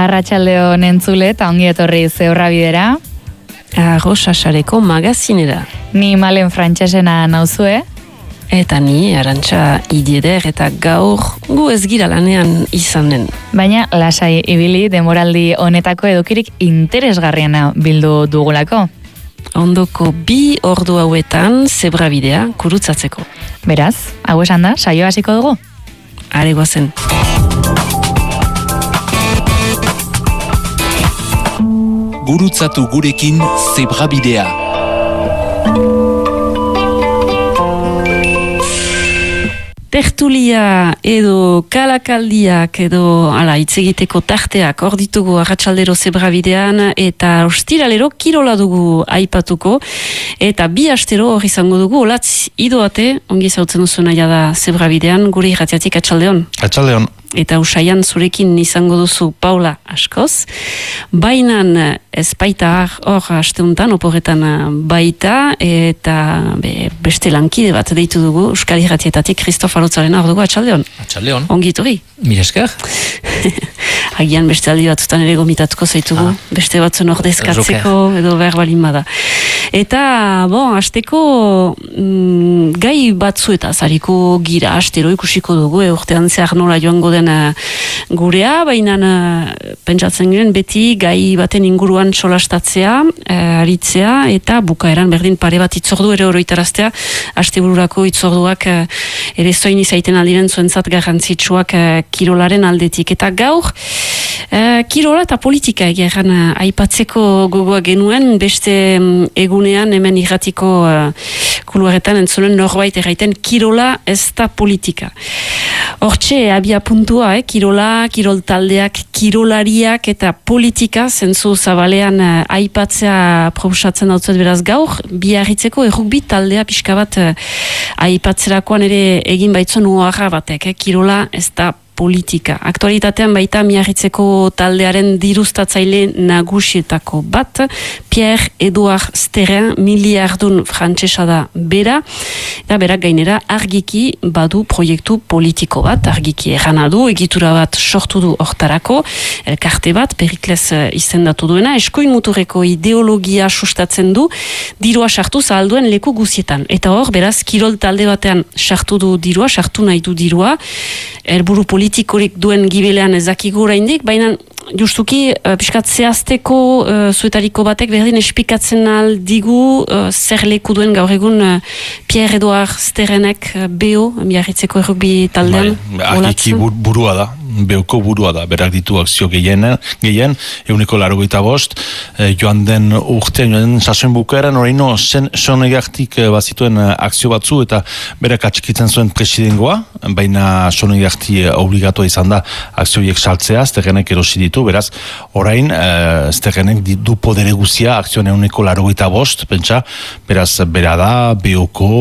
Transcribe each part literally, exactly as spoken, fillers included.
Arratsaldeon entzule eta ongi etorri Zebrabidera. Arrosasareko magazinera. Ni Malen Frantsesena nauzue. Eta ni Arantxa Idieder eta gaur gu ez gira lanean izanen. Baina lasai ibili demoraldi honetako edukirik interesgarriena bildu dugulako. Ondoko bi ordu hauetan Zebrabidea kurutzatzeko. Beraz, hau esan da, saio hasiko dugu? Are goazen. Gurutzatu gurekin Zebrabidea. Tertulia edo kalakaldiak edo ala hitz egiteko tarteak hor ditugu arratsaldero Zebrabidean eta ostiralero kirola dugu aipatuko eta bi astero hor izango dugu olatz idoate ongi zautzen duzuna jada Zebrabidean gure irratiatik atxaldeon. Atxaldeon. Eta usaian zurekin izango duzu Paula askoz. Bainan ez baita hor asteuntan, oporretan baita, eta be, beste lankide bat deitu dugu, Euskal Irratietatik, Kristof Alotzarena hor dugu, atxaldeon. Atxaldeon. Ongi iturri. Mire esker. Agian beste aldi batzutan ere gomitatuko zaitugu, ah. beste batzun ordezkatzeko edo behar balin bada. Eta, bon, asteko mm, gai batzuetaz hariko gira, astero ikusiko dugu, e, urtean zehar nola joango den uh, gurea, baina uh, pentsatzen giren beti gai baten inguruan solastatzea, uh, aritzea, eta bukaeran berdin pare bat itzordu ere oroitaraztea, astebururako itzorduak uh, ere zoin izaiten aldiren zuentzat garrantzitsuak uh, kirolaren aldetik. Eta gaur, Uh, kirola eta politika egeran uh, aipatzeko gogoa genuen, beste um, egunean hemen irratiko uh, kuluaretan entzunen norbait erraiten kirola ez da politika. Hortxe, abia puntua, eh? Kirola, kirol taldeak, kirolariak eta politika zentzu zabalean uh, aipatzea proposatzen dautzuet beraz gaur, biarritzeko errukbi taldea pixka bat uh, aipatzerakoan ere egin baitzuen oharra batek, eh? Kirola ez da politika. Aktualitatean baita Miarritzeko taldearen diruztatzaile nagusietako bat, Pierre Edouard Sterren, miliardun frantsesa da bera, eta berak gainera argiki badu proiektu politiko bat, argiki errana du, egitura bat sortu du hortarako, elkarte bat, Perikles izendatu duena, eskuin muturreko ideologia sustatzen du, dirua sartu zahalduen leku guzietan. Eta hor, beraz, kirol talde batean sartu du dirua, sartu nahi du dirua, helburu politikorik duen gibelean ezakigu oraindik, baina justuki uh, piskat zehazteko uh, zuetariko batek berdin espikatzen aldigu uh, zer leku duen gaur egun uh, Pierre Edouard Sterrenek uh, B O, Miarritzeko errukbi taldean. Bai, argiki burua da. Beoko burua da, berak ditu akzio gehien, gehien euneko larogeita bost, e, joan den urtean, joan den sasoen bukaeran, horreino sonegartik e, bazituen akzio batzu, eta berak atxikitzen zuen presidengoa, baina sonegarti obligatua izan da akzioiek saltzea, Sterrenek erosi ditu, beraz, orain, e, Sterrenek du podere guzia, akzioan euneko larogeita bost, pentsa, beraz, bera da, Beoko,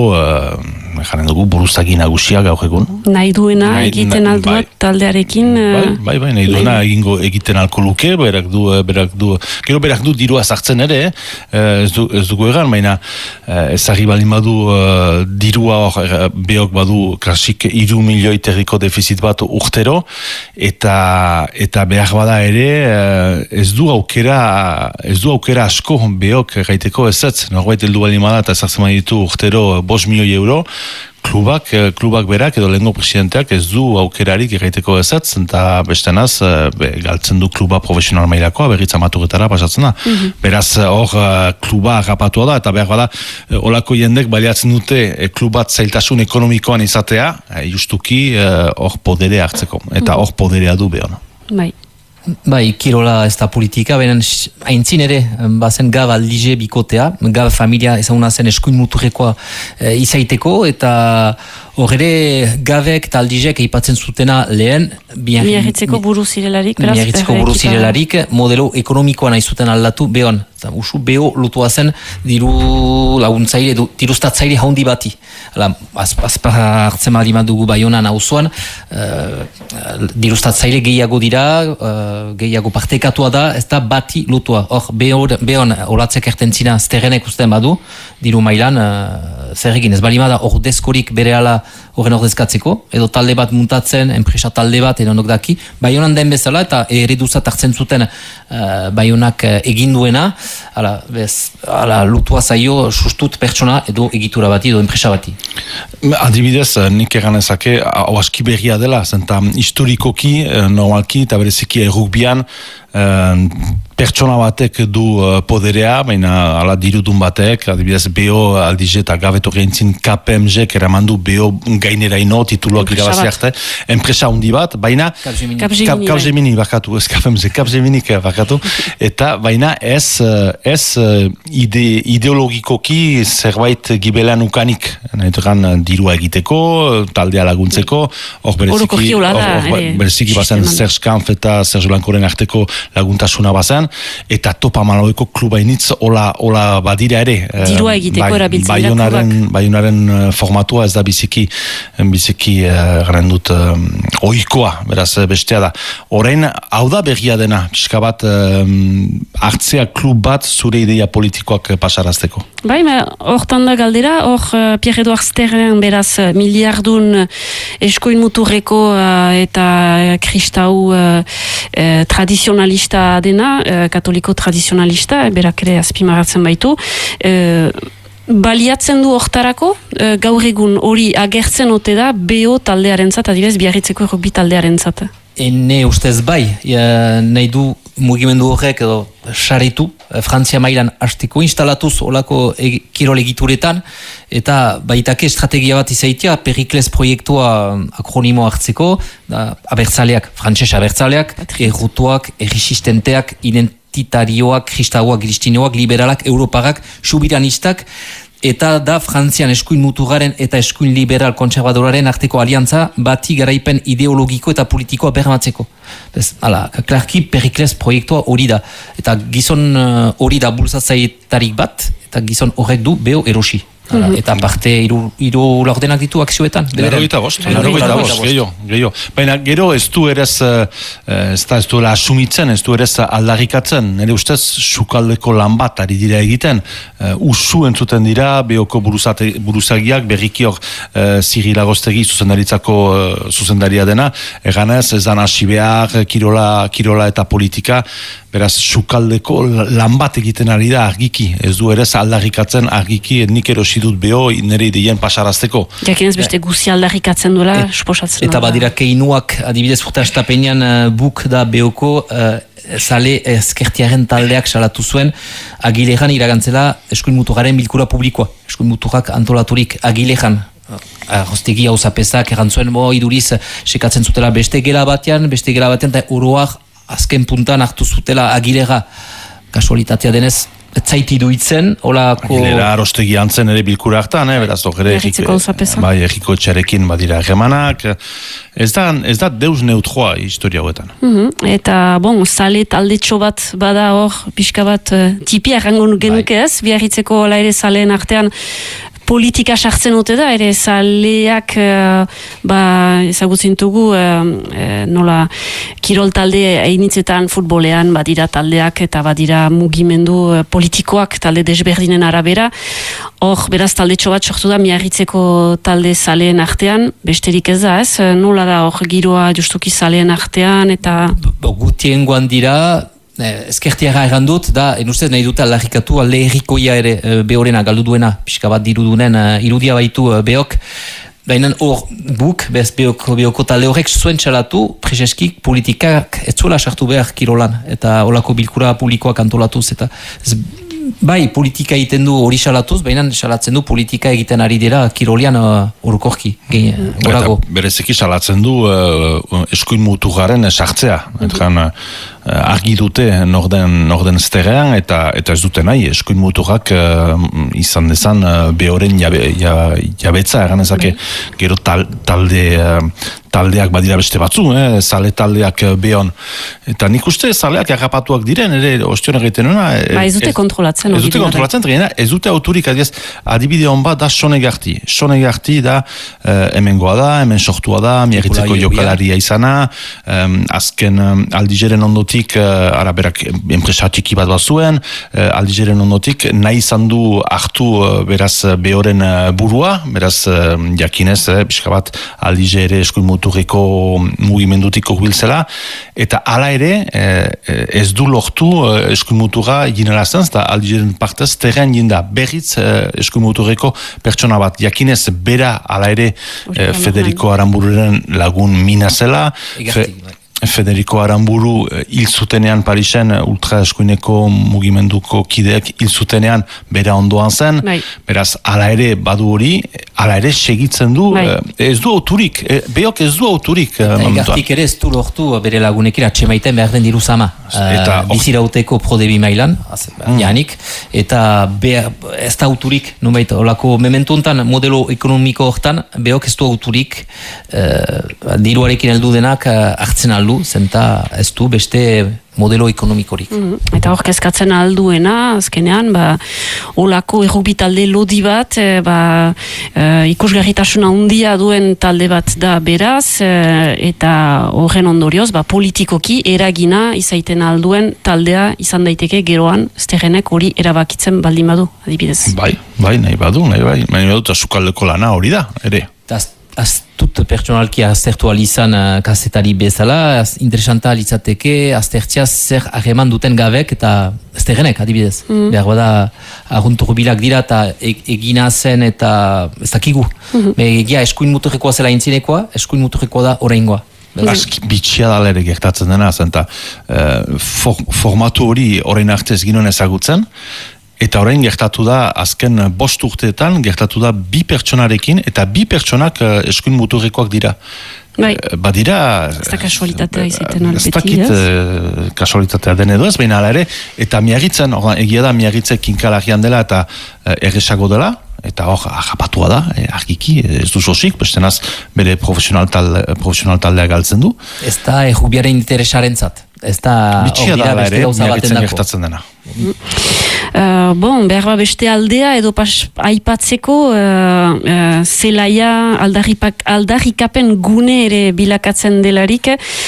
e, jaren dugu, buruzagi nagusia gaur egun. Nahi duena nahi, egiten nahi, alduak bai. Taldearekin. Bai, bai, bai, nahi duena egingo egiten alko luke, berak du, berak du, gero berak du dirua sartzen ere, ez, du, ez dugu egan, baina ez argi balin badu dirua hor, Beok badu klasik iru milioi terriko defizit bat urtero, eta eta behar bada ere, ez du aukera, ez du aukera asko Beok gaiteko ez ez, norbait heldu balin bada eta ezartzen baditu urtero bost milioi euro, klubak, klubak berak edo lehengo presidenteak ez du aukerarik egiteko ezatz, eta bestenaz be, galtzen du kluba profesional mailakoa, berritza maturetara pasatzen da. Mm-hmm. Beraz, hor kluba agapatua da, eta behar bada, olako jendek baliatzen dute klubat zailtasun ekonomikoan izatea, justuki hor podere hartzeko, eta hor poderea du behona. Bai. Bai, kirola ez da politika, benen haintzin ere, bazen Gav Aldige bikotea, Gav familia ezaguna zen eskuin muturrekoa e, izaiteko, eta hor ere Gavek eta Aldigek eipatzen zutena lehen, Miarritzeko buru zirelarik, Miarritzeko buru zirelarik, modelo ekonomikoa nahi zuten aldatu, behon, usu beho lotua zen diru laguntzaile, diruztatzaile haundi bati. Azpa hartzen badimat dugu Baionan auzoan, uh, diruztatzaile gehiago dira, uh, gehiago partekatua da, ez da bati lotua. Hor, behon olatzek ertentzina Sterrenek usten badu, diru mailan, uh, zer egin ez balimada ordezkorik berehala horren ordezkatzeko, edo talde bat muntatzen, enpresa talde bat, edo nok daki, Baionan den bezala, eta ereduzat hartzen zuten uh, Baionak uh, egin duena, ala, bez, ala, lutua zaio sustut pertsona edo egitura bati, edo enpresa bati. Adibidez, nik egan ezake, hau aski berria dela, zenta historikoki, normalki, eta bereziki errukbian, pertsona batek du poderea, baina ala dirudun batek, adibidez B O aldize eta gabeto geintzin K P M G eraman du B O gainera ino, tituloak irabazi arte, enpresa hundi bat, baina Capgemini bakatu, ez K P M G, Capgemini bakatu, eta baina ez, ez ide, ideologikoki zerbait gibelan ukanik, nahi dirua egiteko, taldea laguntzeko, hor bereziki, bereziki bazen Serge Kampf eta Serge Blancoren arteko laguntasuna bazen, eta Topa Malaueko klubainitz ola, ola badira ere. Dirua egiteko erabiltzen dira klubak. Baionaren formatua ez da biziki, biziki garen dut um, oikoa, beraz bestea da. Orain, hau da berria dena, pixka bat um, hartzea klub bat zure ideia politikoak pasarazteko. Bai, hortan da galdera, hor uh, Pierre-Edouard Stern beraz miliardun eskuin muturreko uh, eta kristau uh, uh, tradizionalista dena, uh, katoliko tradizionalista, berak ere azpimaratzen baitu, uh, baliatzen du hortarako, uh, gaur egun hori agertzen ote da B O taldearentzat, adibidez Biarritzeko errugbi taldearentzat. Ene ustez bai, ja, nahi du mugimendu horrek edo saritu, Frantzia mailan hasteko instalatuz olako e, kirol egituretan, eta baitake estrategia bat izaitia, Perikles proiektua akronimo hartzeko, da, abertzaleak, frantses abertzaleak, errutuak, erresistenteak, identitarioak, kristauak, kristinoak, liberalak, europarak, subiranistak, eta da Frantzian eskuin muturaren eta eskuin liberal kontserbadoraren arteko aliantza bati garaipen ideologiko eta politikoa bermatzeko. Bez, ala, klarki Perikles proiektua hori da. Eta gizon hori uh, da bultzatzaietarik bat, eta gizon horrek du B O erosi. Ala, mm-hmm. Eta parte hiru hiru laurdenak ditu akzioetan. Larogeita bost, larogeita bost, gehiago, gehiago. Baina gero ez du erez, ez da ez duela asumitzen, ez du erez aldarrikatzen, nire ustez sukaldeko lan bat ari dira egiten, uh, usu entzuten dira, beoko buruzagiak, berriki hor uh, Ziri Lagostegi zuzendaritzako uh, zuzendaria dena, eganez ez dan hasi behar, kirola, kirola eta politika, beraz sukaldeko lan bat egiten ari da argiki, ez du erez aldarrikatzen argiki, nik erosi dut beho nire ideien pasarazteko. Jakinez beste guzi aldarrikatzen duela, e, suposatzen. Eta badira keinuak, adibidez urte astapenean uh, buk da behoko uh, zale ezkertiaren taldeak salatu zuen Agilejan iragantzela eskuin muturaren bilkura publikoa. Eskuin muturak antolaturik Agilejan. Arrostegi hau zapezak erantzuen bo iduriz sekatzen zutela beste gela batean, beste gela batean eta uroak azken puntan hartu zutela Agilera, kasualitatea denez, etzaiti duitzen, olako... Agilera arostegi antzen ere bilkura hartan, eh? Beraz, ere bai, erriko etxarekin badira egemanak, ez da, ez da deus neutroa historia hauetan. Mm-hmm. Eta, bon, zale taldetxo bat bada hor, pixka bat uh, tipi arrango genuke ez, Biarritzeko ala ere zaleen artean, politika sartzen ote da, ere zaleak uh, ba, ezagutzen dugu uh, uh, nola kirol talde hainitzetan futbolean badira taldeak eta badira mugimendu uh, politikoak talde desberdinen arabera. Hor, beraz taldetxo bat sortu da Miarritzeko talde zaleen artean, besterik ez da ez, nola da hor giroa justuki zaleen artean eta... Gutien guan dira... Ezkertiara errandut, da, enustez nahi dute aldarrikatu alde errikoia ere e, behorena galdu duena, pixka bat dirudunen, uh, irudia baitu uh, behok. Baina hor buk, bez behoko, behoko talde horrek zuen txalatu, preseskik politikak ez zuela sartu behar kirolan, eta holako bilkura publikoak antolatuz, eta ez, bai, politika egiten du hori salatuz, baina salatzen du politika egiten ari dira kirolian orokorki, uh, gorago. Bereziki salatzen du uh, eskuin muturaren sartzea, mm-hmm. uh, argi dute norden, norden zterrean, eta, eta ez dute nahi, eskuin muturrak uh, izan dezan uh, behoren jabe, jabetza, egan ezake, mm-hmm. gero tal, talde, uh, taldeak badira beste batzu, eh, zale taldeak behon. Eta nik uste zaleak errapatuak diren, ere, ostion egiten nuna. Ba, ez dute kontrolatzen. Ez dute kontrolatzen, ez dute autorik, adiez, adibide hon bat da Sonegarti. Sonegarti da, eh, hemengoa da, hemen sortua da, miagitzeko jokalaria izana, um, azken um, aldizeren ondotik, uh, araberak enpresa txiki bat bat zuen, uh, aldizeren ondotik nahi izan du hartu uh, beraz behoren uh, burua, beraz uh, jakinez, eh, pixka bat aldizere eskuin muturreko mugimendutik urbiltzela, eta hala ere eh, ez du lortu uh, eskuin muturra ginelazen, eta aldizeren partez terren jinda berriz uh, eskuin muturreko pertsona bat, jakinez bera hala ere uh, Federico Aranbururen lagun mina zela, Fe, Federico Aranburu hil zutenean Parisen ultra eskuineko mugimenduko kideek hil zutenean bera ondoan zen, bai. Beraz hala ere badu hori, hala ere segitzen du, bai. Ez du auturik, behok ez du auturik. Egartik ere ez du lortu bere lagunekin atxemaiten behar den diru zama. Uh, bizirauteko prodebi mailan, mm. janik, eta behar, ez da auturik, numait, olako mementu enten, modelo ekonomiko hortan, behok ez du auturik, uh, diruarekin heldu denak uh, hartzen aldu, zenta ez du beste modelo ekonomikorik. Mm-hmm. Eta hor kezkatzen alduena, azkenean, ba, olako errugbi talde lodi bat, e, ba, e, ikusgarritasuna handia duen talde bat da beraz, e, eta horren ondorioz, ba, politikoki eragina izaiten alduen taldea izan daiteke geroan, Sterrenek hori erabakitzen baldin badu, adibidez. Bai, bai, nahi badu, nahi bai, nahi badu, eta sukaldeko lana hori da, ere. Az dut pertsonalki aztertu alizan uh, kazetari bezala, az interesanta alitzateke aztertzia zer hageman duten gabek eta Sterrenek adibidez. Mm. Behar bada arrunturbilak dira eta e egina zen eta ez dakigu. Mm-hmm. Egia eskuin muturrekoa zela intzinekoa, eskuin muturrekoa da oraingoa. Aski bitxia da lere gertatzen dena, zenta uh, for, formatu hori orain arte ez ginen ezagutzen, eta orain gertatu da, azken bost urteetan, gertatu da bi pertsonarekin, eta bi pertsonak uh, eskuin muturrekoak dira. Bai. Badira... Ez da kasualitatea izaiten albeti, ez dakit uh, kasualitatea den edo ez, baina ala ere, eta miagitzen, ordan, egia da miagitzek kinkalarian dela eta uh, erresago dela, eta hor, ahapatua da, eh, argiki, ez du sosik, bestenaz bere profesional, talde, profesional taldea galtzen du. Ez da errugbiaren interesaren zat. Ez da bitxia da ere, miagitzen gertatzen dena. Mm. Uh, bon, behar ba beste aldea edo pas aipatzeko uh, uh, zelaia aldarripak, aldarrikapen gune ere bilakatzen delarik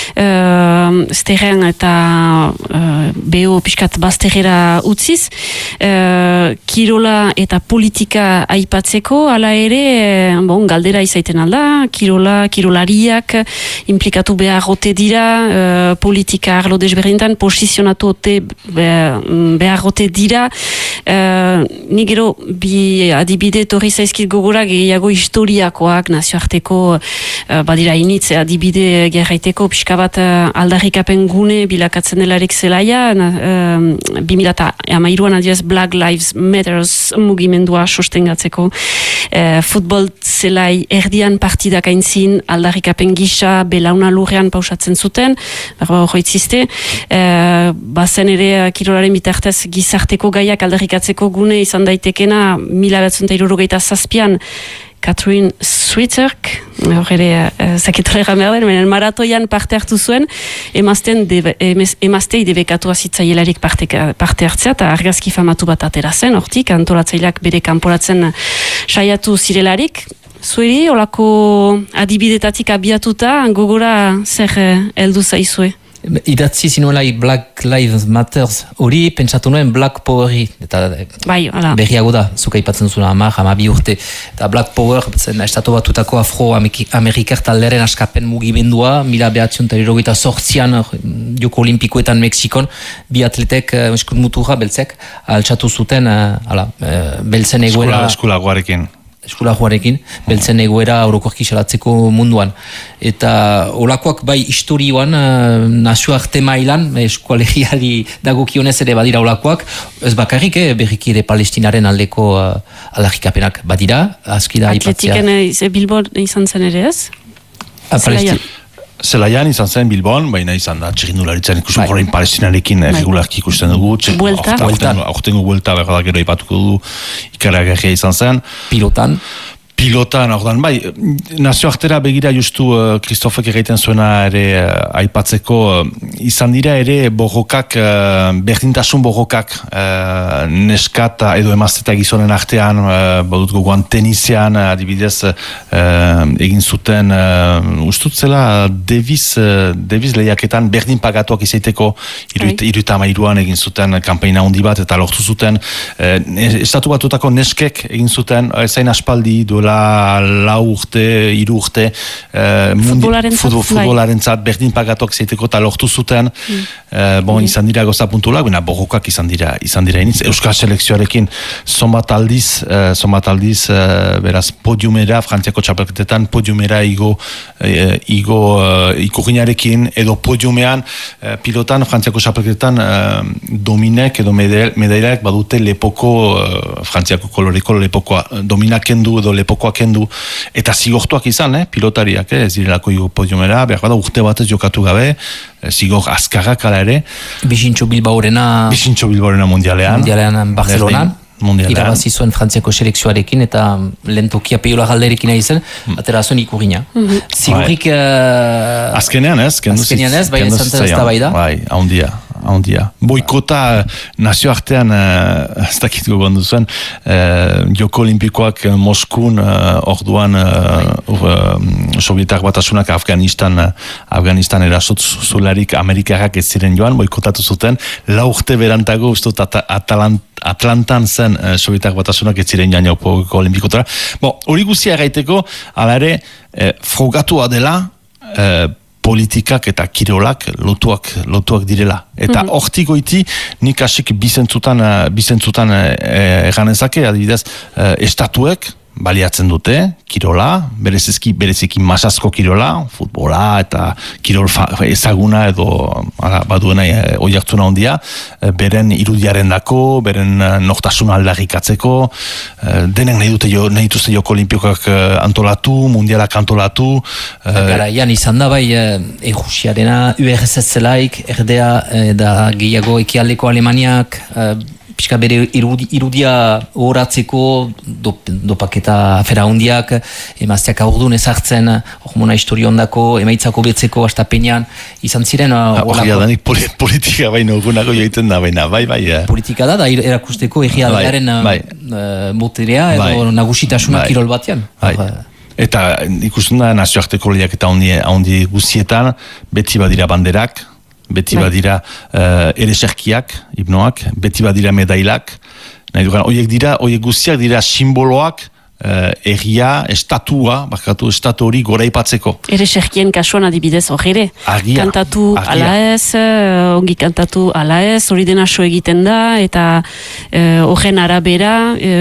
uh, Sterren eta uh, beho piskat bazterrera utziz uh, kirola eta politika aipatzeko ala ere, uh, bon, galdera izaiten alda, kirola, kirolariak implikatu behar ote dira uh, politika arlo desberdintan posizionatu ote behar ote dira. Uh, ni gero bi adibide torri zaizkit gogora gehiago historiakoak nazioarteko uh, badira initz adibide gerraiteko pixka bat uh, aldarrikapen gune bilakatzen delarik zelaia uh, bi mila hamairuan adiaz Black Lives Matters mugimendua sostengatzeko uh, futbol zelai erdian partidak aintzin aldarrikapen gisa belauna lurrean pausatzen zuten berba horretzizte uh, bazen ere kirolaren bitartez gizarteko gaiak aldarrikatzeko gune izan daitekena mila batzun eta hirurogeita zazpian Catherine Switzerk, hor ere uh, zaketora gamerden, menen maratoian parte hartu zuen, emazten debe, emaz, emaztei debekatua zitzaielarik parte, parte hartzea, eta argazki famatu bat atera zen, hortik, antolatzaileak bere kanporatzen saiatu zirelarik. Zueri, olako adibidetatik abiatuta, gogora zer heldu zaizue? Idatzi zinuelai Black Lives Matters hori pentsatu nuen Black Poweri eta bai, berriago da, zuka ipatzen zuen hamar, hamabi urte eta Black Power zen estatu batutako afro-amerikar taldearen askapen mugimendua mila behatzion eta hirurogeita zortzian joko olimpikoetan Mexikon bi atletek eskun muturra beltzek altxatu zuten ala, beltzen egoera eskulagoarekin eskulagoarekin, beltzen egoera orokorki salatzeko munduan. Eta olakoak bai historioan uh, nazioarte mailan, eskualegiari dagokionez ere badira olakoak, ez bakarrik, eh, berriki ere Palestinaren aldeko uh, aldarrikapenak badira, aski da aipatzea. Atletiken Bilbon izan zen ere ez? Palestin. Zelaian izan zen Bilbon, baina izan da txirrindularitzen ikusten horrein Palestinarekin regularki ikusten dugu. Buelta. Aurtengo buelta behar da gero ipatuko du ikaragarria izan zen. Pilotan. pilotan, ordan, bai, nazioartera begira justu Kristofek uh, egiten zuena ere uh, aipatzeko, uh, izan dira ere borrokak, uh, berdintasun borrokak, uh, neskata edo emazteta gizonen artean, uh, badut gogoan tenisean, adibidez, uh, egin zuten, uh, ustut zela, Davis, uh, Davis lehiaketan berdin pagatuak izaiteko, iruita amairuan egin zuten kanpaina handi bat, eta lortu zuten, uh, estatu batutako neskek egin zuten, zain aspaldi duela lau urte, hiru urte uh, futbolarentzat berdin pagatuak zeiteko eta lortu zuten mm. uh, bon, mm. izan dira goza puntulak, baina borrokak izan dira izan dira iniz, Euskal Selekzioarekin zonbat aldiz, uh, zonbat aldiz uh, beraz podiumera, Frantziako txapelketetan podiumera igo uh, igo uh, ikurinarekin edo podiumean uh, pilotan Frantziako txapelketetan uh, dominek edo medaileak badute lepoko uh, Frantziako koloreko lepokoa dominak kendu edo lepoko kendu, eta zigortuak izan, eh, pilotariak, eh, ez direlako igo podiumera, behar bada urte batez jokatu gabe, eh, zigor azkarrak ala ere. Bixintxo Bilbaorena... Bixintxo Bilbaorena mundialean. Mundialean Barcelonan. Irabazi zuen Frantziako selekzioarekin eta lentokia peiola galderekin aizen, mm. atera zuen ikurina. Mm-hmm. Zigurrik... Uh, azkenean ez, kendu azkenean ez, bai ez ez da bai da. Bai, haundia. Haundia. Boikota nazioartean uh, ez dakit gogoan duzuen uh, Joko Olimpikoak uh, Moskun uh, orduan uh, uh, Sovietak batasunak Afganistan uh, Afganistan erasot zularik Amerikarrak ez ziren joan, boikotatu zuten lau urte berantago ustut at Atalant Atlantan zen uh, Sovietak batasunak ez ziren joan Joko Olimpikotara. Bon, hori guztia gaiteko, ala ere eh, frogatua dela eh, politikak eta kirolak lotuak, lotuak direla. Eta mm-hmm. hortik goiti nik asik bizentzutan, bizentzutan eganezake, adibidez, estatuek baliatzen dute, kirola, berezizki, bereziki masazko kirola, futbola eta kirol ezaguna edo ala, baduena e, oiartzuna ondia, e, beren irudiaren dako, beren nortasuna aldarrikatzeko, e, denek nahi dute jo, nahi dute Joko Olimpikoak antolatu, mundialak antolatu. E, Garaian izan da bai, Errusiarena, U R S S zelaik, erdea da gehiago ekialdeko Alemaniak, e, pixka bere irudi, irudia horatzeko dop, dopaketa afera hundiak, emazteak aurdun ezartzen, hormona historio ondako, emaitzako betzeko, astapenean, izan ziren... Horria da, nik politika baino gunako joiten da, baina, bai, bai. Politika da, da erakusteko egialdearen bai, bai. boterea edo bai. nagusitasuna bai. kirol batean. Bai. Eta ikusten da, nazioarteko lehiak eta handi guztietan, beti badira banderak, beti bai. badira uh, ereserkiak, hipnoak, beti badira medailak, nahi dugan, oiek dira, oiek guztiak dira simboloak, uh, erria, estatua, bakatu estatu hori goraipatzeko. Ereserkien kasuan adibidez horre, kantatu argia. ala ez, uh, ongi kantatu ala ez, hori dena so egiten da, eta horren uh, arabera,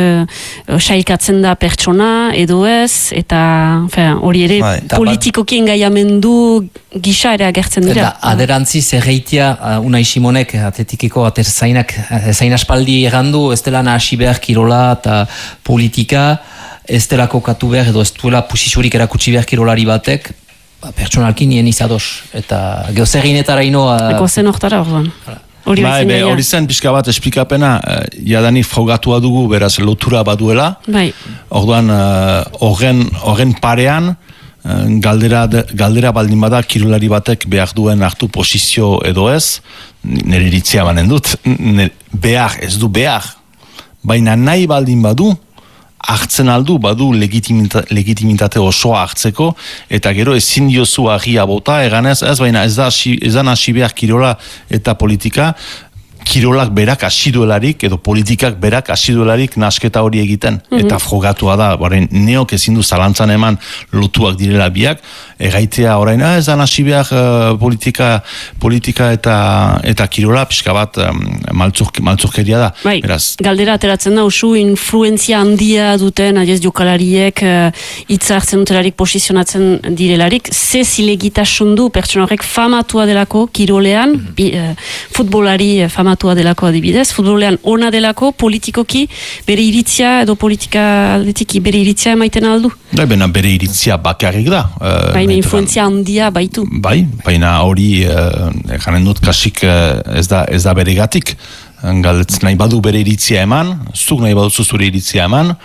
uh, sailkatzen da pertsona, edo ez, eta hori ere bai. politikokien gaiamendu gisa ere agertzen dira. Eta aderantziz erreitia, uh, Unai Simonek, atletikeko aterzainak, zain aspaldi egandu, ez dela nahasi behar kirola eta politika, ez dela kokatu behar, edo ez duela posiziorik erakutsi behar kirolari batek, pertsonalki nien izados. Eta geozeginetara inoa... Eko zen oktara orduan. Hori bai, hori zen pixka bat esplikapena, uh, jadanik frogatua dugu, beraz lotura baduela. Bai. Orduan, horren uh, parean, Galdera, galdera baldin bada kirolari batek behar duen hartu posizio edo ez, nire iritzia banen dut, nire, behar, ez du behar, baina nahi baldin badu, hartzen aldu, badu legitimita, legitimitate osoa hartzeko, eta gero ezin diozu agia bota, eganez, ez baina ez da ez da hasi behar kirola eta politika, kirolak berak asiduelarik edo politikak berak asiduelarik nasketa hori egiten. Mm-hmm. Eta frogatua da, orain neok ezin du zalantzan eman lotuak direla biak, egaitea orain, ah, ez da nasi behar uh, politika, politika eta eta kirola pixka bat um, maltzuk, maltzurkeria da. Bai, beraz, galdera ateratzen da, usu influenzia handia duten, adiez jokalariek hitza uh, hartzen dutelarik posizionatzen direlarik, ze zilegitasun du pertsona horrek famatua delako kirolean, mm-hmm. bi, uh, futbolari famatua delako adibidez, futbolean ona delako politikoki bere iritzia edo politika aldetiki bere iritzia emaiten aldu. Da, baina bere iritzia bakarrik da. Uh, baina influenzia handia baitu. Bai, baina hori uh, janen dut kasik uh, ez da, ez da beregatik. Galdetz nahi badu bere iritzia eman, zuk nahi baduzu zure iritzia eman,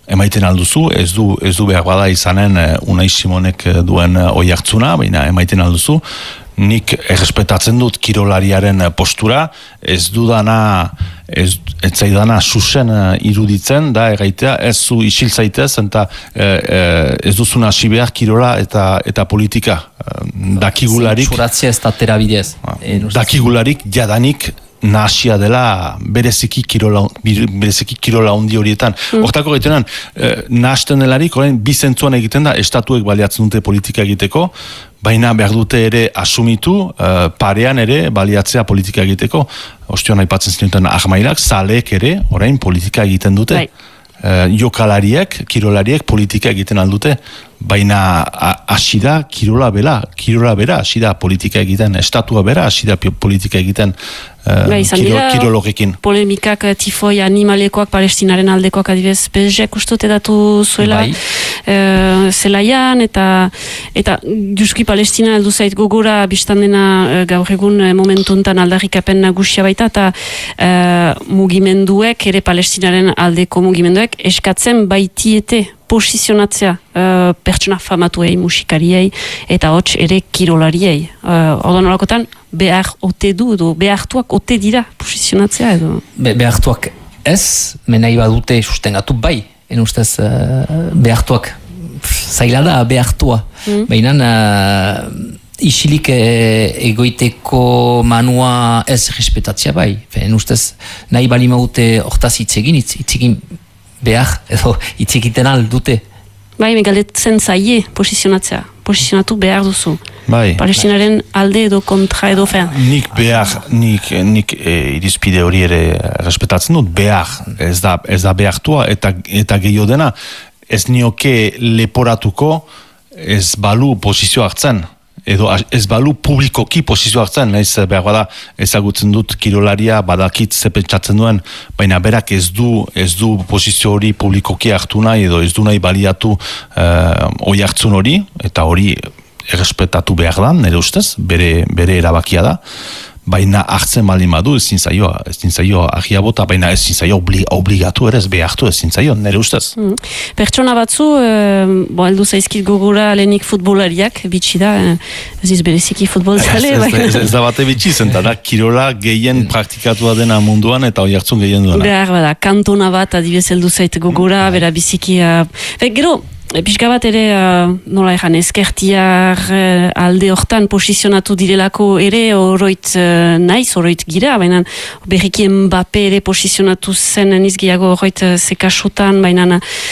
emaiten alduzu, ez du, ez du behar bada izanen Unai Simonek duen oi hartzuna, baina emaiten alduzu, nik errespetatzen dut kirolariaren postura, ez dudana, ez, ez zaidana susen iruditzen, da erraitea, ez zu isil zaitez, eta e, e, ez duzuna hasi behar kirola eta, eta politika. Dakigularik... Zuratzea ez da terabidez. Dakigularik jadanik nahasia dela bereziki kirola, bereziki kirola hundi horietan. Mm. Hortako gaitenan, eh, nahasten delarik, orain, bizentzuan egiten da, estatuek baliatzen dute politika egiteko, baina behar dute ere asumitu, eh, parean ere baliatzea politika egiteko. Ostion aipatzen zinuten ahmailak, zaleek ere, orain, politika egiten dute. Bai. Uh, jokalariek, kirolariek politika egiten aldute, baina hasi da kirola bera, kirola bera hasi da politika egiten, estatua bera hasi da politika egiten uh, bai, kiro, kirologekin. Polemikak, tifoi animalekoak, palestinaren aldekoak adibez, bezek ustut edatu zuela, bai. uh, zelaian, eta eta juski palestina aldu zait gogora biztan dena uh, gaur egun uh, momentu enten aldarrikapen nagusia baita, eta uh, mugimenduek, ere palestinaren aldeko mugimenduek, eskatzen baitiete posizionatzea uh, pertsona famatuei, musikariei, eta hots ere kirolariei. Uh, Odan olakotan, behar ote du, edo behartuak ote dira posizionatzea edo? Be, behartuak ez, menai badute sustengatu bai, en ustez uh, behartuak zaila da behartua. Mm. Baina uh, isilik egoiteko manua ez respetatzea bai. En ustez nahi bali maute hortaz hitzegin, hitzegin behar, edo hitzekiten aldute. Bai, megaletzen zaie posizionatzea. Posizionatu behar duzu. Bai. Palestinaren alde edo kontra edo fean. Nik behar, nik, nik e, irizpide hori ere respetatzen dut, behar, ez da, ez da behartua, eta, eta gehiago dena, ez nioke leporatuko ez balu posizio hartzen. Edo ez balu publikoki posizio hartzen, nahiz behar bada ezagutzen dut kirolaria badakit zepentsatzen duen, baina berak ez du ez du posizio hori publikoki hartu nahi edo ez du nahi baliatu uh, oi hartzun hori, eta hori errespetatu behar da, nire ustez, bere, bere erabakia da, baina hartzen baldin badu ezin zaio, ezin zaio agia bota, baina ezin zaio obli, obligatu ere ez behartu ezin zaio, nire ustez. Mm. Pertsona batzu, e, bo, aldu zaizkit gogora lehenik futbolariak, bitxi da, ez iz bereziki futbol zale. Ez, ez, ez da bate bitxi zen, da kirola gehien praktikatua dena munduan eta oi hartzun gehien duena. Behar bada, kantona bat adibez heldu zait gogora, mm. bera biziki, uh, be, gero, pixka bat ere, uh, nola egan, ezkertiar uh, alde hortan posizionatu direlako ere oroit uh, naiz, oroit gira, baina berriki Mbappe ere posizionatu zen nizgiago oroit uh, zekasutan, baina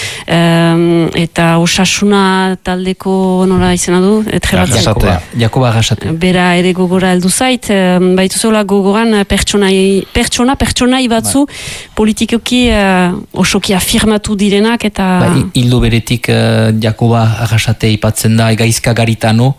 um, eta osasuna taldeko nola izena du? Jakoba, Jakoba Arrasate. Bera ere gogora heldu zait, um, baitu zola gogoran pertsonai, pertsona, pertsonai batzu ba. Politikoki uh, osoki afirmatu direnak eta... Ba, hildo beretik uh, Jakoba Arrasate ipatzen da, Gaizka Garitano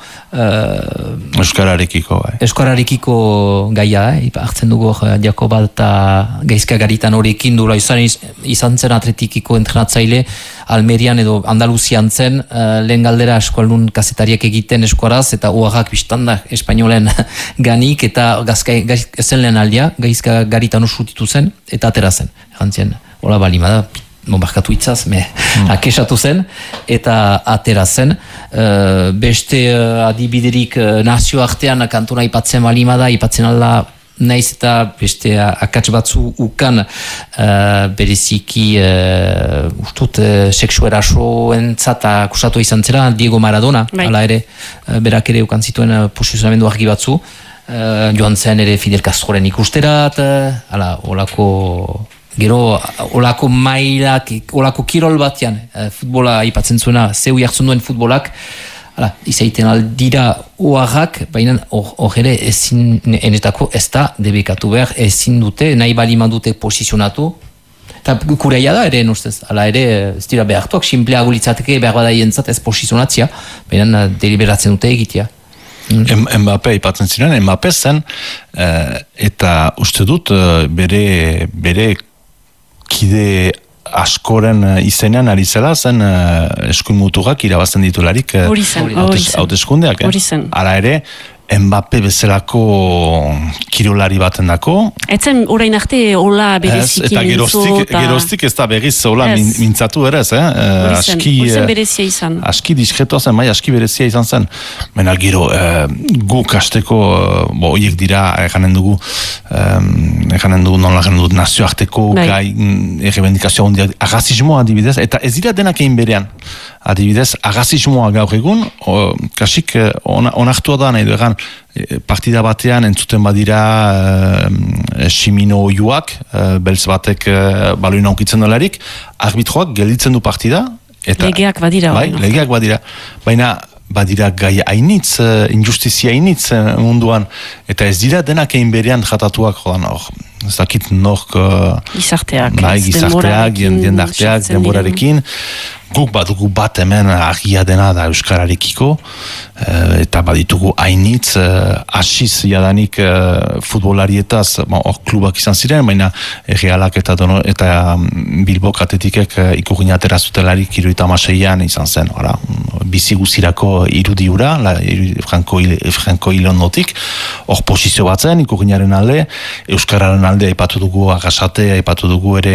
uh, Euskararekiko bai. Euskararekiko gaia, eh? hartzen dugu uh, Jakoba eta Gaizka Garitanorekin dura izan, izan zen atletikiko entrenatzaile Almerian edo Andaluzian zen, uh, lehen galdera eskualdun kazetariak egiten eskuaraz eta uarrak biztan da espainolen ganik eta gazka, gaz, ezen lehen aldia Gaizka Garitano sutitu zen eta atera zen, jantzien, hola balima da barkatu itzaz, me mm. akesatu zen, eta atera zen. Uh, beste uh, adibiderik uh, nazio artean kantona ipatzen balima da, ipatzen alda naiz eta beste uh, akats batzu ukan uh, bereziki uh, ustut uh, seksueraso entzat akusatu izan zera, Diego Maradona, bai. Hala ere, uh, berak ere ukan zituen uh, posizionamendu argi batzu, uh, joan zen ere Fidel Castroren ikusterat, uh, hala, olako... Gero, olako mailak, olako kirol batean, e, futbola ipatzen zuena, zeu jartzen duen futbolak, ala, izaiten aldira oarrak, baina hor ere ezin, enetako ez da debekatu behar, ezin dute, nahi balima dute posizionatu, eta kureia da ere, nustez, ala ere, ez dira behartuak, simpleago litzateke behar badaientzat ez posizionatzia, baina deliberatzen dute egitea. Mm. Mbappe ipatzen ziren, Mbappe zen, eh, eta uste dut bere, bere kide askoren izenean ari zela zen uh, eskuin mutuak irabazten ditularik uh, hauteskundeak. Eh? Ara ere, Mbappe bezalako kirolari baten dako. Etzen orain arte hola berezikin eta geroztik, eta... geroztik ez da berriz hola min, mintzatu ere ez, eh? Uh, aski, Horzen berezia izan. Aski diskretoa zen, bai, aski berezia izan zen. Mena gero, uh, guk hasteko, uh, bo, oiek dira, eganen dugu, um, eganen dugu, non lagen dugu, nazioarteko bai. Gai, errebendikazioa hundiak, agazismoa adibidez, eta ez dira denak egin berean. Adibidez, agazismoa gaur egun, o, kasik on, onartua da nahi du egan, partida batean entzuten badira e, Simino oiuak, e, beltz batek e, baloina onkitzen dolarik, arbitroak gelditzen du partida. Eta, legeak badira. Bai, no? Legeak badira. Baina badira gai hainitz, injustizia hainitz munduan, eta ez dira denak egin berean jatatuak, jodan hor. Ez dakit nork... Gizarteak. Bai, gizarteak, jendarteak, denborarekin. Guk badugu bat hemen argia dena da Euskararekiko, eta baditugu hainitz, hasiz jadanik futbolarietaz, hor klubak izan ziren, baina Realak eta, dono, eta Bilbok atetikek ikurgin atera zutelarik iruita amaseian izan zen, ora, bizi guzirako irudiura, la, Franco, Franco Ilondotik, hor posizio batzen ikurginaren alde, Euskararen alde aipatu dugu Agasate, aipatu dugu ere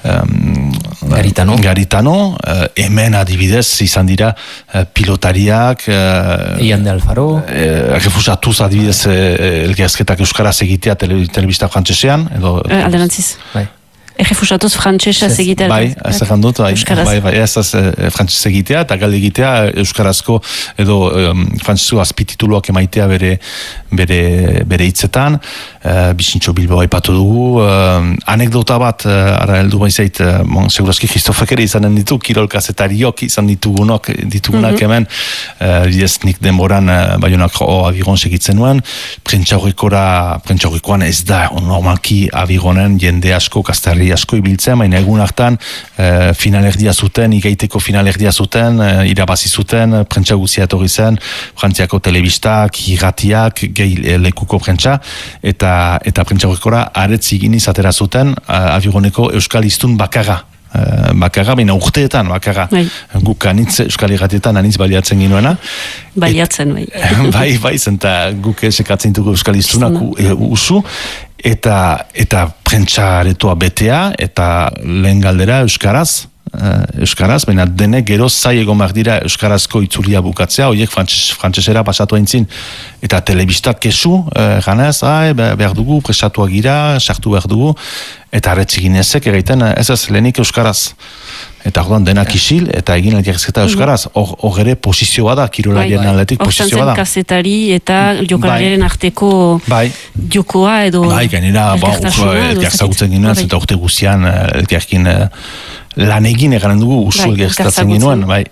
um, Garitano, Garitano uh, hemen adibidez izan dira uh, pilotariak uh, Ian de Alfaro uh, refusatuz adibidez uh, elgeazketak euskaraz egitea tele, telebista frantsesean edo uh, alderantziz bai. Errefusatuz frantsesa egitea. Bai, ez egin dut, bai, bai, bai, ez ez frantsesa egitea, eta galde egitea euskarazko edo um, frantseseko azpitituluak emaitea bere bere bere hitzetan, uh, Bizintxo Bilbao aipatu dugu, uh, anekdota bat, uh, ara heldu baizait, uh, bon, segurazki Kristofek ere izanen ditu, kirol kazetariok izan ditugunok, ditugunak mm-hmm. hemen, uh, bidez nik denboran uh, Baionak o Abiron segitzen nuen, prentxaurrekora, prentxaurrekoan ez da, normalki Abironen jende asko, kastarri asko ibiltzen, baina egun hartan e, finalerdia zuten, igaiteko finalerdia zuten, e, irabazi zuten, prentsa guzia etorri zen, Frantziako telebistak, irratiak, gehi lekuko prentsa, eta, eta prentsa horrekora aretzi giniz atera zuten, Abironeko euskal hiztun bakarra. Uh, bakarra, baina urteetan bakarra. Bai. Guk anitz, euskal irratietan anitz baliatzen ginoena. Baliatzen, bai. bai, bai, zenta guk esekatzen dugu euskal iztunak usu, eta, eta prentxaretoa betea, eta lehen galdera euskaraz, uh, euskaraz, baina denek gero zai egon behar dira euskarazko itzulia bukatzea, horiek frantses, frantsesera pasatu haintzin, eta telebistak kesu, uh, ganez, ai, behar dugu, presatuak gira, sartu behar dugu, eta arretzikin ezek egiten ez ez lehenik euskaraz. Eta orduan denak isil, eta egin elgerrizketa euskaraz. Hor ere posizioa da, kirolarien bai, bai. Aletik posizioa da. Hortan zen kazetari eta jokalariaren bai. Arteko bai. Jokoa edo... Bai, gainera, ba, elger zagutzen ginoen, bai. Eta urte guzian elgerkin lan egin eganen dugu usu bai, elgeriztatzen ginoen, bai.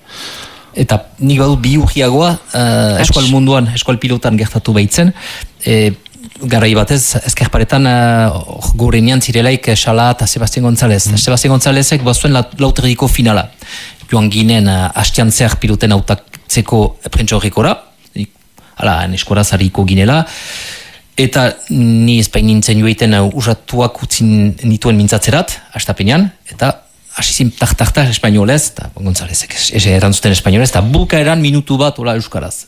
Eta nik badu bi urgiagoa, uh, eskual munduan, eskual pilotan gertatu behitzen, e, garai batez, ezkerparetan uh, gorenean zirelaik Xala eta Sebastián González. Mm. Sebastián Gonzálezek bazuen lauterriko finala. Joan ginen uh, hastian zer piloten hautatzeko prentsa horrekora, hala, neskoraz hariko ginela, eta ni ezpain nintzen joeiten uh, usatuak utzin nituen mintzatzerat, hastapenean, eta asizim tartartar espainolez, eta Gonzálezek erantzuten espainolez, eta bukaeran minutu bat hola euskaraz.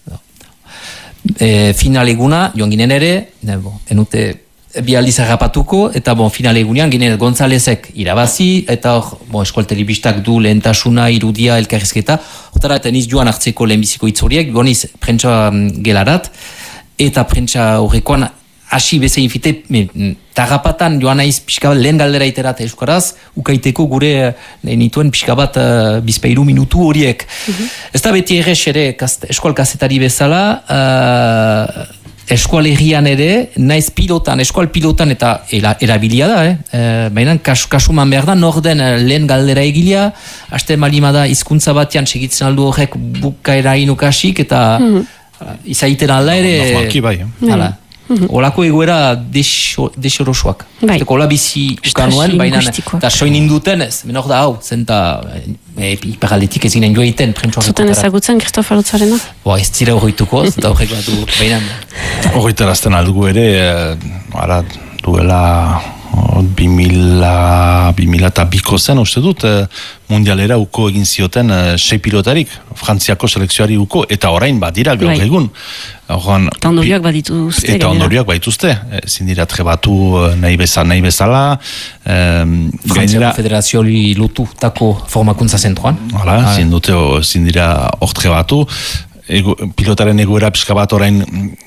E, final eguna, joan ginen ere, ne, bon, enute bi aldiz agapatuko, eta bon, final egunean ginen Gonzálezek irabazi, eta bon, eskual telebistak du lehentasuna, irudia, elkarrizketa, hortara eta niz joan hartzeko lehenbiziko itzoriek, goniz prentsa gelarat, eta prentsa horrekoan hasi bezein fite, tarrapatan joan naiz pixka bat lehen galdera iterat euskaraz, ukaiteko gure nituen pixka bat uh, bizpairu minutu horiek. Mm-hmm. Ez da beti errez ere kast, eskual kazetari bezala, uh, eskual herrian ere, naiz pilotan, eskual pilotan eta era, erabilia da, eh? uh, baina kas, kasuman behar da, norden lehen galdera egilea, haste malimada hizkuntza batean segitzen aldu horrek bukaera inukasik, eta mm-hmm. uh, izaiten alda ere... Normalki bai. Hala. Olako egoera desorosoak. Bai. Ola bizi ukanuen, baina eta soin induten ez, menor da hau, zenta e, iperaldetik ez ginen joeiten prentsoa. Zuten ezagutzen Kristof Arotzarena? Boa, ez zira horreituko, eta horrek bat du, baina. Horreitarazten aldugu ere, eh, ara duela bi mila eta biko zen, uste dut, eh, mundialera uko egin zioten eh, sei pilotarik, Frantziako selekzioari uko, eta orain bat dira gaur egun. Orduan, eta ondorioak badituzte. Eta ondorioak badituzte. Ezin dira trebatu nahi bezala, nahi bezala. Um, Frantziako Federazio lotu tako formakuntza zentroan. Hala, ah. Ezin dute, ezin dira hor trebatu. Ego, pilotaren egoera pixka bat orain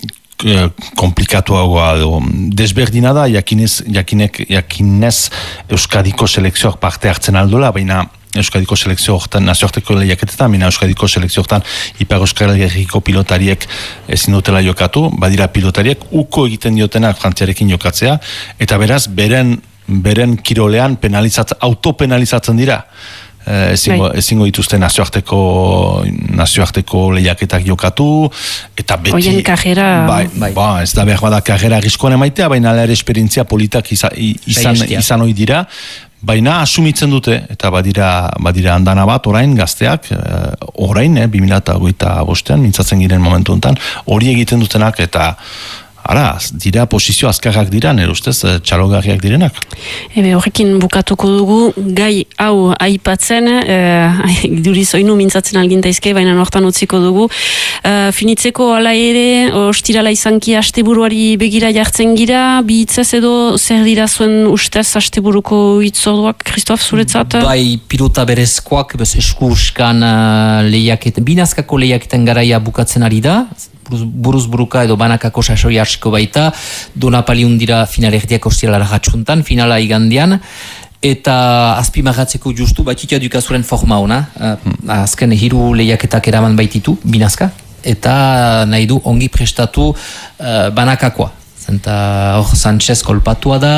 komplikatuagoa edo desberdina da, jakinez, jakinek, jakinez Euskadiko selekzioak parte hartzen aldola, baina Euskadiko selekzio hortan, nazioarteko lehiaketetan, baina Euskadiko selekzio hortan Ipar Euskal Herriko pilotariek ezin dutela jokatu, badira pilotariek uko egiten diotenak Frantziarekin jokatzea, eta beraz, beren, beren kirolean penalizat, autopenalizatzen dira. Ezingo, ezingo dituzte nazioarteko nazioarteko lehiaketak jokatu eta beti oien kajera bai, bai. Ba, ez da behar bada kajera riskoan emaitea, baina ere esperientzia politak izan, izan, izan hoi dira, baina asumitzen dute eta badira, badira andana bat orain gazteak orain, eh, bi mila hogeita bostean mintzatzen giren momentu honetan hori egiten dutenak eta ara, dira posizio azkarrak dira, nire ustez, txalogarriak direnak. Ebe, horrekin bukatuko dugu, gai hau aipatzen, eh, duriz oinu mintzatzen algintaizke, baina nortan utziko dugu. Eh, finitzeko ala ere, ostirala izanki asteburuari begira jartzen gira, bi hitzez edo zer dira zuen ustez asteburuko hitzorduak, Kristof, zuretzat? Bai, pilota berezkoak, bez eskurskan uh, lehiaketen, binazkako lehiaketen garaia bukatzen ari da, buruz buruka edo banakako sasoi asko baita, Donapali undira final erdiak ostialara jatsuntan, finala igandian, eta azpimagatzeko justu batxitia dukazuren forma ona, azken hiru lehiaketak eraman baititu, binazka, eta nahi du ongi prestatu uh, banakakoa. Zenta hor Sanchez kolpatua da,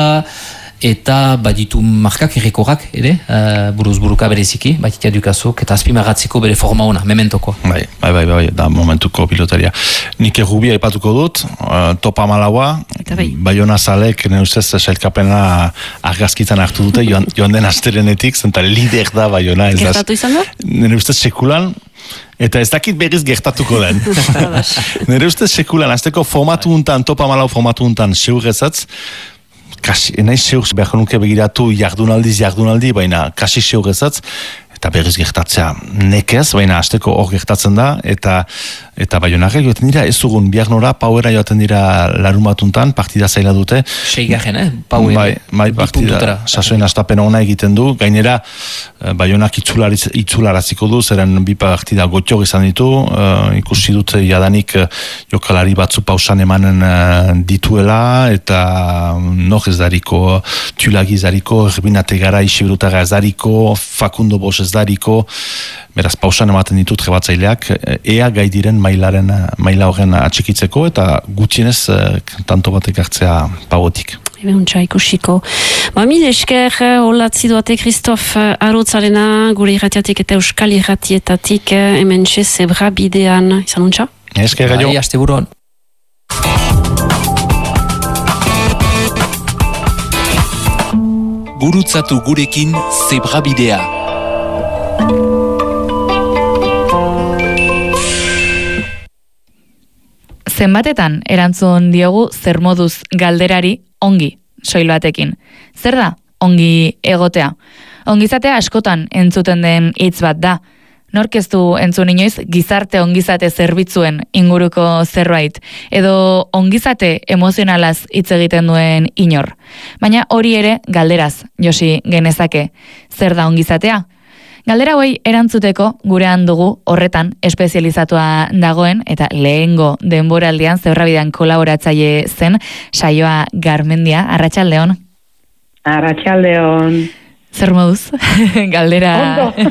eta baditu markak errekorrak ere, uh, buruz buruka bereziki, batitia dukazuk, eta azpimagatzeko bere forma ona, mementokoa. Bai, bai, bai, bai, da momentuko pilotaria. Nik errubia ipatuko dut, uh, topa malaua, bai. Baiona Zalek, nire ustez, sailkapena argazkitan hartu dute, joan, joan den asterenetik, zenta lider da Baiona. Gertatu izan da? Nire ustez sekulan, eta ez dakit berriz gertatuko den. Nire ustez sekulan, azteko formatu untan, topa malau formatu untan, seurrezatz, kasi, enaiz seur behar nuke begiratu jardunaldiz jardunaldi, baina kasi seurrezatz, eta berriz gertatzea nekez, baina hasteko hor gertatzen da, eta eta Baionarrek joaten dira, ez dugun bihar nora, pauera joaten dira larun batuntan, partida zaila dute. Seigarren, eh? Pauera. Bai, bai partida, sasoen astapen ona egiten du, gainera, Baionak itzularaziko du, zeren bi partida gotxor izan ditu, uh, ikusi dut jadanik uh, jokalari batzu pausan emanen uh, dituela, eta nor ez dariko, Txulagi ez dariko, Erbinate gara Isibirutara ez dariko, Facundo Bos ez dariko, beraz pausan ematen ditut trebatzaileak, ea gai diren mailaren, maila horren atxikitzeko, eta gutxienez tanto batek hartzea pauotik. Ebe untxa ikusiko. Ba, mil esker, holatzi duate Kristof Arotzarena, gure irratiatik eta Euskal irratietatik, hemen txe zebra bidean, izan untxa? Esker, gaio. Bai, aste buruan. Gurutzatu gurekin zebra bidea. Zenbatetan erantzun diogu zer moduz galderari ongi, soil batekin. Zer da ongi egotea? Ongizatea askotan entzuten den hitz bat da. Nork ez du entzun inoiz gizarte ongizate zerbitzuen inguruko zerbait, edo ongizate emozionalaz hitz egiten duen inor. Baina hori ere galderaz, Josi, genezake. Zer da ongizatea? Galdera hoi erantzuteko gurean dugu horretan espezializatua dagoen eta lehengo denboraldian zebrabidean kolaboratzaile zen Saioa Garmendia. Arratsaldeon. Arratsaldeon. Zer moduz? Galdera... Ondo.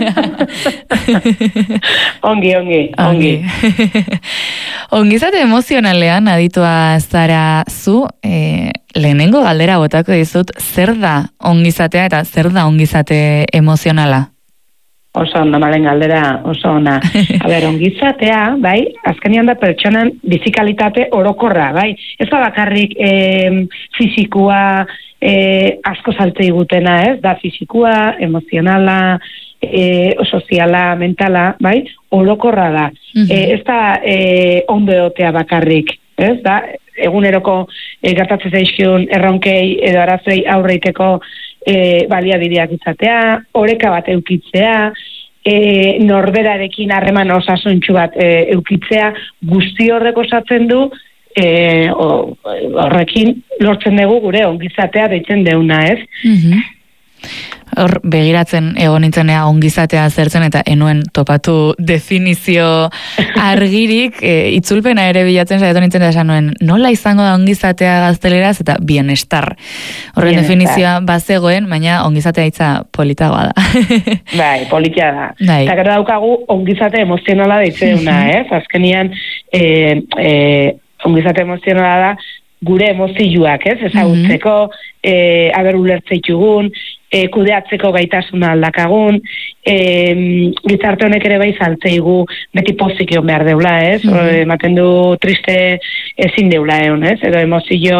ongi, ongi, ongi. Ongizate emozionalean aditua zara zu, e, lehenengo galdera botako dizut, zer da ongizatea eta zer da ongizate emozionala? Oso ondo, malen galdera, oso ona. A ber, ongizatea, bai, azkenean da pertsonan bizikalitate orokorra, bai. Ez da bakarrik e, fizikua, e, asko salte igutena, ez? Da fizikua, emozionala, e, soziala, mentala, bai, orokorra da. Mm-hmm. E, ez da e, ondo egotea bakarrik, ez? Da, eguneroko e, gertatzen zaizkion erronkei edo arazoei aurreiteko E, baliabideak izatea, oreka bat eukitzea, e, norberarekin harreman osasuntxu bat e, eukitzea, guzti horrek osatzen du, e, o, horrekin lortzen dugu gure ongizatea deitzen deuna, ez? Mhm. Hor, begiratzen egon nintzenea ongizatea zertzen eta enuen topatu definizio argirik, e, itzulpena ere bilatzen saiatu nintzen da esan nuen, nola izango da ongizatea gazteleraz eta bienestar. Horren bienestar. Definizioa bazegoen, baina ongizatea hitza politagoa da. Bai, politia da. Bai. Eta gero daukagu ongizate emozionala deitzeuna, ez? Azkenian, e, e, ongizate emozionala da, gure emozioak, ez? Ezagutzeko, mm-hmm. e, aber ulertzeitugun, e, kudeatzeko gaitasuna aldakagun, e, gizarte honek ere bai saltzeigu beti pozik egon behar deula, ez? Mm-hmm. Ematen du triste ezin deula egon, ez? Edo emozio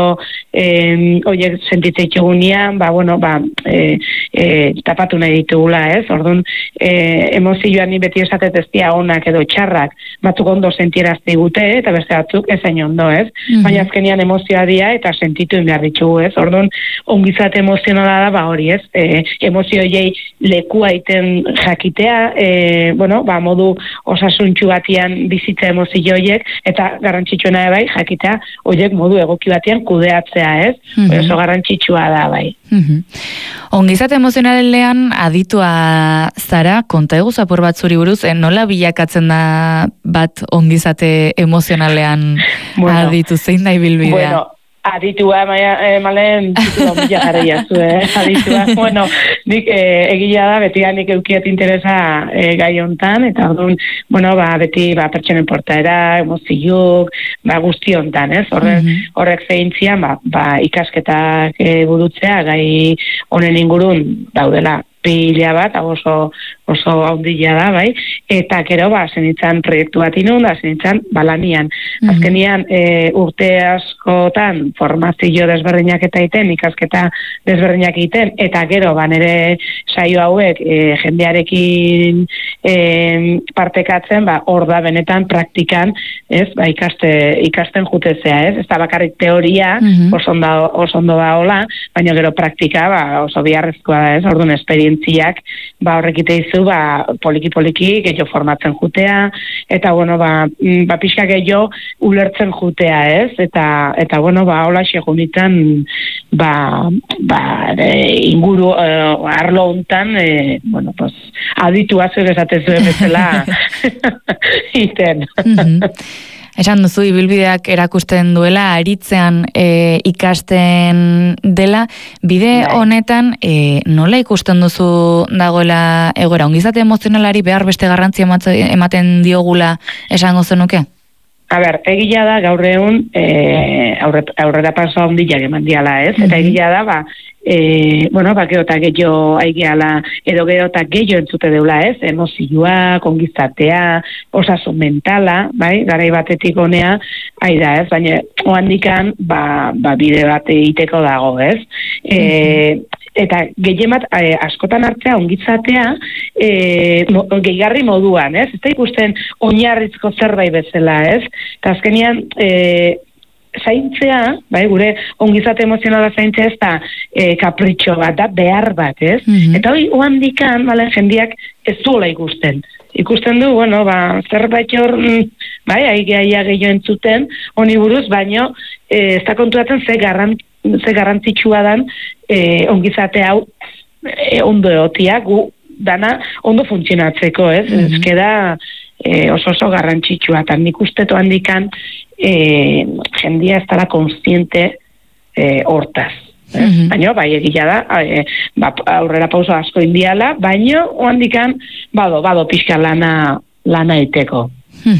e, oiek sentitzeitugunean, ba, bueno, ba, e, e, tapatu nahi ditugula, ez? Orduan, e, emozioan ni beti esatet eztia onak edo txarrak, batzuk ondo sentierazte gute, eta beste batzuk ezain ondo, ez? Mm-hmm. Baina azkenian emozioa dira eta sentitu behar ditugu, ez? Orduan, ongizate emozionala da, ba hori, ez? E, emozioiei lekua iten jakitea, e, bueno, ba, modu osasuntxu batian bizitza emozioiek, eta garrantzitsuena bai, jakitea, horiek modu egoki batian kudeatzea, ez? Mm-hmm. Oso garrantzitsua da, bai. Mm-hmm. Ongizate emozionalean aditua zara, konta eguz apur bat zuri buruz, eh, nola bilakatzen da bat ongizate emozionalean bueno, aditu, zein da ibilbidea? Bueno, aditua, maia, eh, malen, titulo mila jarria zu, eh? Aditua, bueno, nik eh, egila da, beti nik eukiet interesa eh, gai hontan, eta orduan, bueno, ba, beti ba, pertsonen portaera, emoziuk, ba, guzti hontan, ez? Horrek, mm-hmm. horrek zehintzian, ba, ba, ikasketak eh, burutzea, gai honen ingurun daudela, pila bat, oso, oso haundila da, bai, eta gero, ba, zenitzan proiektu bat inun, da, zenitzan balanian. Mm-hmm. Azkenian, e, urte askotan formazio desberdinak eta iten, ikasketa desberdinak egiten, eta gero, ba, nere saio hauek e, jendearekin e, partekatzen, ba, hor da benetan praktikan, ez, ba, ikaste, ikasten jutezea, ez, ez da bakarrik teoria, mm-hmm. oso ondo, oso ondo da hola, baina gero praktika, ba, oso biharrezkoa da, ez, orduan esperientziak, ba, horrekite izu, ba, poliki-poliki, gehiago formatzen jutea, eta, bueno, ba, ba pixka gehiago ulertzen jutea, ez? Eta, eta bueno, ba, hola xegunitan, ba, ba, e, inguru, e, arlo hontan, e, bueno, pues, aditu azuek esatezu bezala iten. Mm-hmm. Esan duzu, ibilbideak erakusten duela, aritzean e, ikasten dela, bide Dai. honetan e, nola ikusten duzu dagoela egoera? Ongizate emozionalari behar beste garrantzia ematen diogula esango zenuke? A ber, egila da gaur egun e, aurre, aurrera paso handiak eman diala, ez? Mm-hmm. Eta egila da, ba, e, bueno, ba, geota gehiago aigeala, edo geota gehiago entzute deula, ez? Emozioa, kongizatea, osasun mentala, bai? Garai batetik honea, aida, ez? Baina, oandikan, ba, ba, bide bat egiteko dago, ez? Mm-hmm. E, eta gehiemat eh, askotan hartzea ongitzatea eh, mo, gehigarri moduan, ez? Ez da ikusten oinarrizko zerbait bezala, ez? Eta azkenian eh, zaintzea, bai, gure ongizate emozionala zaintzea ez da eh, kapritxo bat, da behar bat, ez? Mm-hmm. Eta hori oandikan, bale, jendiak ez duela ikusten. Ikusten du, bueno, ba, zerbait hor, bai, aigeaia gehiago entzuten, honi buruz, baino, eh, ez da konturatzen ze garrant ze garrantzitsua dan eh, ongizate hau eh, ondo egotia, gu dana ondo funtzionatzeko, ez? Mm-hmm. Ez keda eh, oso oso garrantzitsua, eta nik usteto handikan eh, jendia ez dara konstiente eh, hortaz. Mm-hmm. Baina, bai, egila da, eh, ba, aurrera pauso asko indiala, baina handikan bado, bado pixka lana, lana iteko.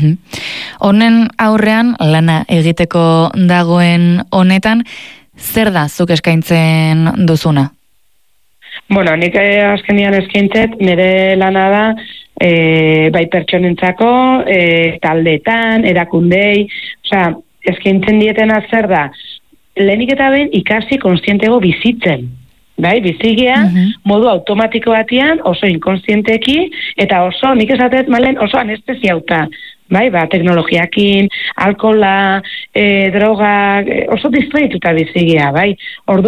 Honen aurrean, lana egiteko dagoen honetan, zer da zuk eskaintzen duzuna? Bueno, nik azkenian eskaintzet, nire lana da, e, bai pertsonentzako, e, taldeetan, erakundei, osea, eskaintzen dietena zer da, lehenik eta behin ikasi konstientego bizitzen. Bai, bizigea, uh-huh. modu automatiko batian, oso inkonstienteki, eta oso, nik esatet malen, oso anestesiauta. Bai, ba, teknologiakin, alkohola, e, droga, e, oso distraituta bizigea, bai. Orduan,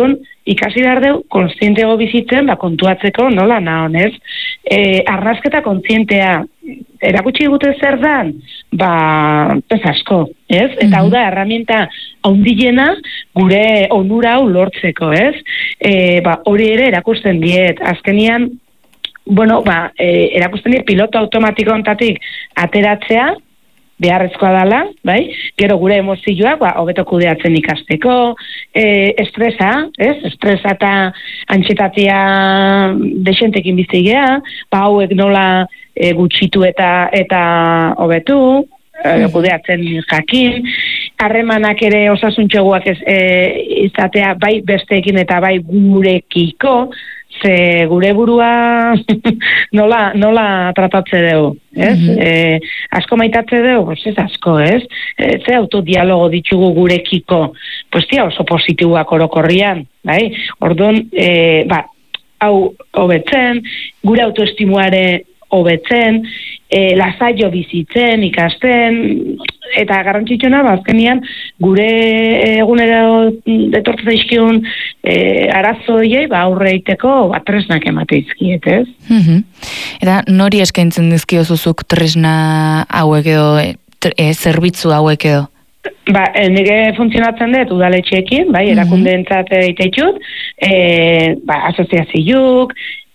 ikasi behar dugu kontzientego bizitzen, ba, kontuatzeko nola naon, ez? E, arrazketa kontzientea, erakutsi gute zer dan, ba, ez asko, ez? Eta hau da, herramienta haundilena gure onura hau lortzeko, ez? E, ba, hori ere erakusten diet, azkenian, bueno, ba, e, erakusten diet piloto automatiko ontatik ateratzea, beharrezkoa dela, bai? Gero gure emozioak, ba, hobeto kudeatzen ikasteko, e, estresa, ez? Estresa eta antxetatia desentekin bizigea, ba, hauek nola e, gutxitu eta eta hobetu, e, kudeatzen jakin, harremanak ere osasuntxoguak ez, e, izatea bai besteekin eta bai gurekiko, ze gure burua nola, nola tratatze dugu, ez? Mm -hmm. e, asko maitatze dugu, pues ez asko, ez? E, ze autodialogo ditugu gurekiko, pues tia oso positiboak orokorrian, bai? Orduan, e, ba, hau hobetzen, gure autoestimuare hobetzen, e, lasaio bizitzen, ikasten, eta garrantzitsuna, ba, azkenian, gure egunero detortzen zaizkigun e, arazoiei, ba, aurre eiteko, ba, tresnak emateizkiet, ez? Mm-hmm. Eta nori eskaintzen dizkiozuzuk tresna hauek edo, e, zerbitzu hauek edo? Ba, nire funtzionatzen dut udaletxeekin, bai, erakundeentzat egiteitut, e, ba, asoziazioak,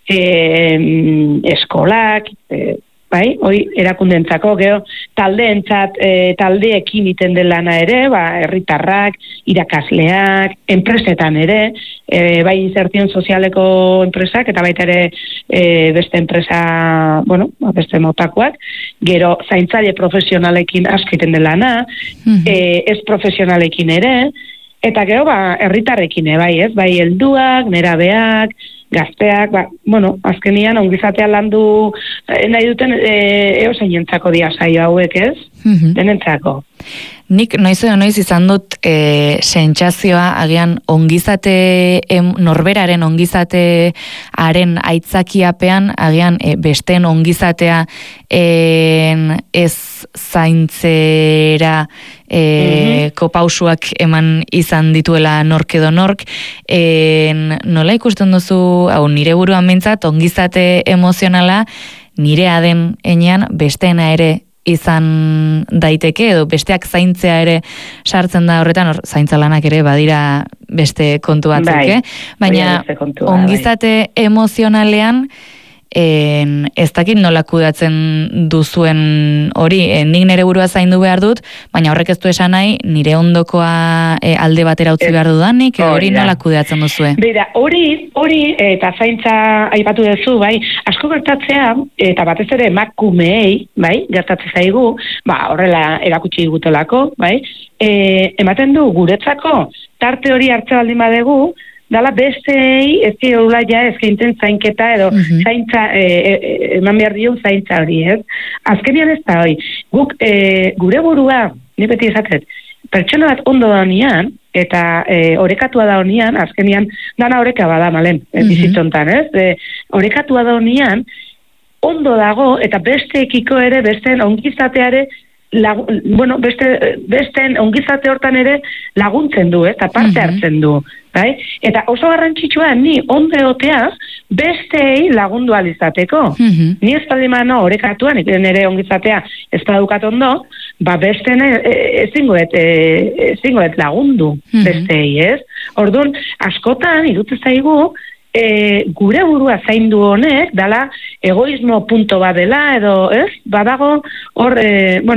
e, eskolak, e, bai, hoi erakundeentzako, geho, taldeentzat, e, taldeekin iten den lana ere, ba, herritarrak, irakasleak, enpresetan ere, e, bai insertion sozialeko enpresak, eta baita ere e, beste enpresa, bueno, beste motakoak, gero zaintzaile profesionalekin askiten den lana, mm-hmm. e, ez profesionalekin ere, eta gero, ba, herritarrekin ere, bai, ez, bai helduak, nerabeak, gazteak, ba, bueno, azkenian ongizatea landu eh, nahi duten eh, eosainentzako dia saio hauek, ez? Mm-hmm. Denentzako. Nik noiz edo noiz izan dut e, sentsazioa agian ongizate em, norberaren ongizatearen aitzakiapean agian e, besteen ongizatea en, ez zaintzera e, mm-hmm. kopausuak eman izan dituela nork edo nork. En, nola ikusten duzu, hau nire buruan mintzat, ongizate emozionala nirea den enean besteena ere izan daiteke, edo besteak zaintzea ere sartzen da horretan, hor, zaintza lanak ere badira beste kontu batzuk, bai, baina kontua, ongizate bai. Emozionalean en, ez dakit nola kudeatzen duzuen hori, en, nik nire burua zaindu behar dut, baina horrek ez du esan nahi, nire ondokoa e, alde batera utzi behar dudanik, hori nola kudeatzen duzue? Beira, hori, hori eta zaintza aipatu duzu, bai, asko gertatzea, eta batez ere emakumeei, bai, gertatzen zaigu, ba, horrela erakutsi digutelako, bai, e, ematen du guretzako, tarte hori hartze baldin badegu, dala besteei ez dira ja eskaintzen zainketa edo mm-hmm. zaintza eman e, e, behar dion zaintza hori, ez? Azkenian ez da hori. Guk e, gure burua, ni beti esatet, pertsona bat ondo da honian, eta e, orekatua da honian, azkenian dana oreka bada, malen, mm-hmm. bizitzontan, ez? E, orekatua da honian, ondo dago, eta besteekiko ere, besteen ongizateare, Lagu, bueno, beste, besteen ongizate hortan ere laguntzen du, eta parte hartzen du, bai? Eta oso garrantzitsua, ni ondo egotea besteei lagundu alizateko. Mm-hmm. Ni ez talimano orekatuan, nire ongizatea ez da dukat ondo, ba besteen ezingoet ezingoet lagundu mm-hmm. besteei, ez? Orduan, askotan, irutu zaigu, E, gure burua zaindu honek, dala egoismo punto bat dela, edo, ez? Badago, hor, e, bueno,